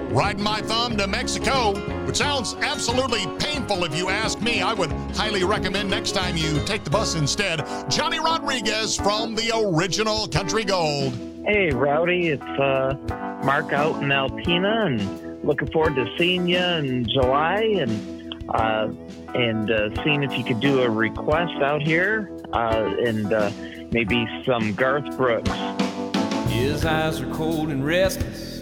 riding my thumb to Mexico, which sounds absolutely painful if you ask me. I would highly recommend next time you take the bus instead. Johnny Rodriguez from the original Country Gold. Hey, Rowdy, it's Mark out in Alpena, and looking forward to seeing you in July and seeing if you could do a request out here and maybe some Garth Brooks. His eyes are cold and restless.